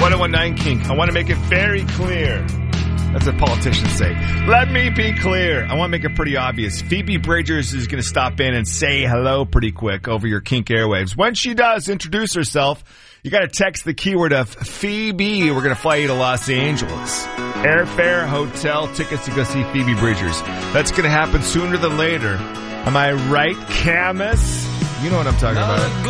1019 Kink. I want to make it very clear. That's what politicians say. Let me be clear. I want to make it pretty obvious. Phoebe Bridgers is going to stop in and say hello pretty quick over your Kink airwaves. When she does introduce herself, you got to text the keyword of Phoebe. We're going to fly you to Los Angeles. Airfare, hotel, tickets to go see Phoebe Bridgers. That's going to happen sooner than later. Am I right, Camus? You know what I'm talking about.